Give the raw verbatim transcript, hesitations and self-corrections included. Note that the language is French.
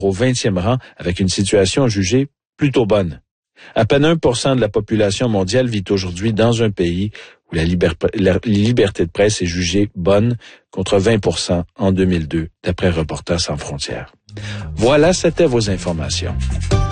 au vingtième rang avec une situation jugée plutôt bonne. À peine un pour cent de la population mondiale vit aujourd'hui dans un pays où la, liber- la liberté de presse est jugée bonne, contre vingt pour cent en deux mille deux, d'après Reporters sans frontières. Voilà, c'était vos informations.